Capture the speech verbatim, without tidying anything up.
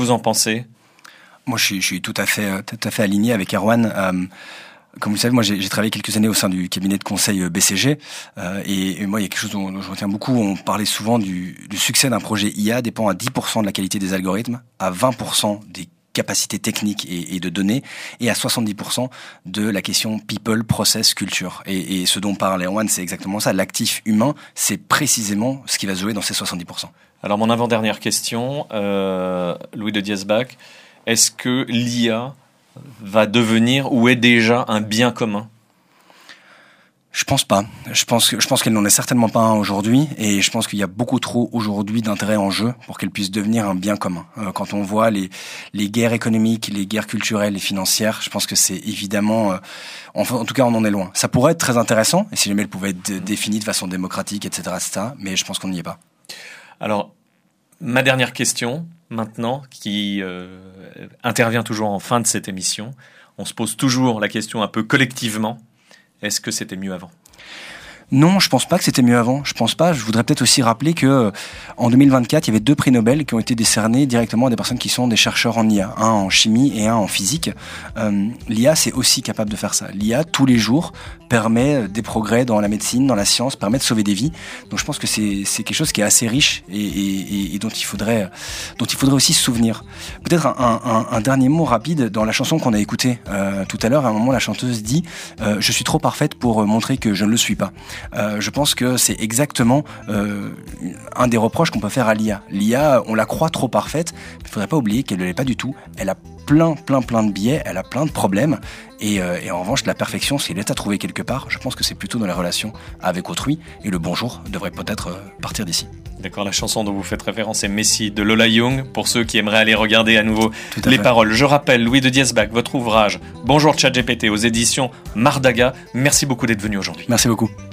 Vous en pensez ? Moi, je suis, je suis tout à fait, tout à fait aligné avec Erwan. Euh, Comme vous le savez, moi j'ai, j'ai travaillé quelques années au sein du cabinet de conseil B C G euh, et, et moi il y a quelque chose dont, dont je retiens beaucoup. On parlait souvent du, du succès d'un projet I A dépend à dix pour cent de la qualité des algorithmes, à vingt pour cent des capacités techniques et, et de données et à soixante-dix pour cent de la question people, process, culture. Et, et ce dont parle Erwan, c'est exactement ça. L'actif humain, c'est précisément ce qui va se jouer dans ces soixante-dix pour cent. Alors mon avant-dernière question, euh, Louis de Diesbach, est-ce que l'I A va devenir ou est déjà un bien commun ? Je pense pas. Je pense que je pense qu'elle n'en est certainement pas un aujourd'hui, et je pense qu'il y a beaucoup trop aujourd'hui d'intérêt en jeu pour qu'elle puisse devenir un bien commun. Euh, quand on voit les les guerres économiques, les guerres culturelles et financières, je pense que c'est évidemment, euh, enfin, en tout cas, on en est loin. Ça pourrait être très intéressant, et si jamais elle pouvait être définie de façon démocratique, et cetera, et cetera. Mais je pense qu'on n'y est pas. Alors, ma dernière question, maintenant, qui euh, intervient toujours en fin de cette émission, on se pose toujours la question un peu collectivement. Est-ce que c'était mieux avant ? Non, je pense pas que c'était mieux avant. Je pense pas. Je voudrais peut-être aussi rappeler que en deux mille vingt-quatre, il y avait deux prix Nobel qui ont été décernés directement à des personnes qui sont des chercheurs en I A, un en chimie et un en physique. Euh, L'I A, c'est aussi capable de faire ça. L'I A, tous les jours, permet des progrès dans la médecine, dans la science, permet de sauver des vies. Donc, je pense que c'est c'est quelque chose qui est assez riche et, et, et dont il faudrait dont il faudrait aussi se souvenir. Peut-être un, un, un dernier mot rapide dans la chanson qu'on a écoutée euh, tout à l'heure. À un moment, la chanteuse dit euh, « Je suis trop parfaite pour montrer que je ne le suis pas ». Euh, je pense que c'est exactement euh, un des reproches qu'on peut faire à l'I A. L'I A, on la croit trop parfaite, mais il ne faudrait pas oublier qu'elle ne l'est pas du tout. Elle a plein, plein, plein de biais, elle a plein de problèmes. Et, euh, et en revanche, la perfection, si elle est à trouver quelque part, je pense que c'est plutôt dans les relations avec autrui. Et le bonjour devrait peut-être euh, partir d'ici. D'accord, la chanson dont vous faites référence est Messie de Lola Young, pour ceux qui aimeraient aller regarder à nouveau Tout à les fait. paroles. Je rappelle, Louis de Diesbach, votre ouvrage Bonjour ChatGPT aux éditions Mardaga. Merci beaucoup d'être venu aujourd'hui. Merci beaucoup.